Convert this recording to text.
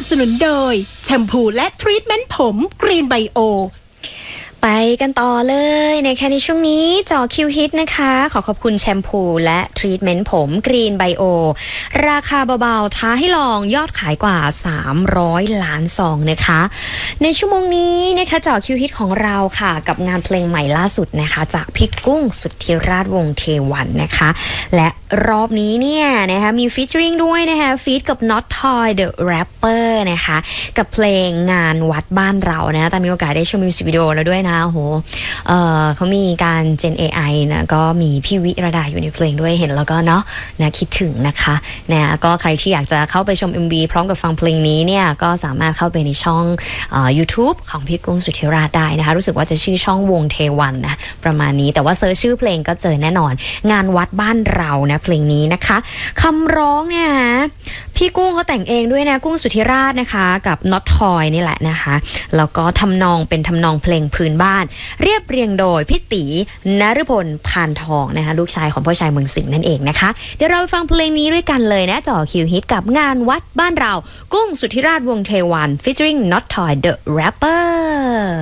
สนุนโดยแชมพูและทรีทเมนต์ผมกรีนไบโอไปกันต่อเลยในช่วงนี้จอคิวฮิตนะคะขอขอบคุณแชมพูและทรีทเมนต์ผมกรีนไบโอราคาเบาๆท้าให้ลองยอดขายกว่า300ล้านซองนะคะในชั่วโมงนี้นะคะจอคิวฮิตของเราค่ะกับงานเพลงใหม่ล่าสุดนะคะจากพี่กุ้งสุทธิราชวงศ์เทวันนะคะและรอบนี้เนี่ยนะคะมีฟีเจอริงด้วยนะคะฟีดกับ Not Toy The Rapper นะคะกับเพลงงานวัดบ้านเรานะแต่มีโอกาสได้ชมมิวสิกวิดีโอแล้วด้วยนะโหเขามีการเจน AI นะก็มีพี่วิรดาอยู่ในเพลงด้วยเห็นแล้วก็เนาะนะคิดถึงนะคะนะก็ใครที่อยากจะเข้าไปชม MV พร้อมกับฟังเพลงนี้เนี่ยก็สามารถเข้าไปในช่องYouTube ของพี่กุ้งสุทธิราชได้นะคะรู้สึกว่าจะชื่อช่องวงเทวันนะประมาณนี้แต่ว่าเซิร์ชชื่อเพลงก็เจอแน่นอนงานวัดบ้านเรานะเพลงนี้นะคะคำร้องเนี่ยพี่กุ้งเขาแต่งเองด้วยนะกุ้งสุทธิราชนะคะกับ Not Toy นี่แหละนะคะแล้วก็ทำนองเป็นทำนองเพลงพื้นบ้านเรียบเรียงโดยพี่ตีนฤพลพานทองนะคะลูกชายของพ่อชายเมืองสิงห์นั่นเองนะคะเดี๋ยวเราไปฟังเพลงนี้ด้วยกันเลยนะจ่อคิวฮิตกับงานวัดบ้านเรากุ้งสุทธิราชวงศ์เทวัน featuring Not Toy The Rapper